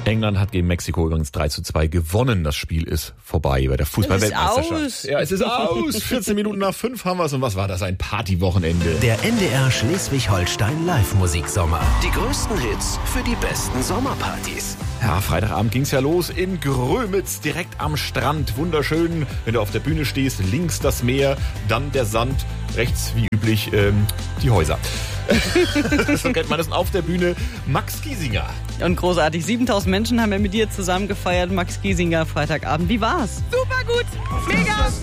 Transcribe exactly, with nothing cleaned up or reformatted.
England hat gegen Mexiko übrigens drei zu zwei gewonnen. Das Spiel ist vorbei bei der Fußball-Weltmeisterschaft. Es ist aus. Ja, es ist aus. vierzehn Minuten nach fünf haben wir es. Und was war das? Ein Partywochenende. Der N D R Schleswig-Holstein Live-Musiksommer. Die größten Hits für die besten Sommerpartys. Ja, Freitagabend ging's ja los in Grömitz, direkt am Strand. Wunderschön, wenn du auf der Bühne stehst, links das Meer, dann der Sand, rechts wie üblich ähm, die Häuser. So kennt man das. Auf der Bühne Max Giesinger. Und großartig, siebentausend Menschen haben ja mit dir zusammen gefeiert. Max Giesinger, Freitagabend. Wie war's? Super gut, mega.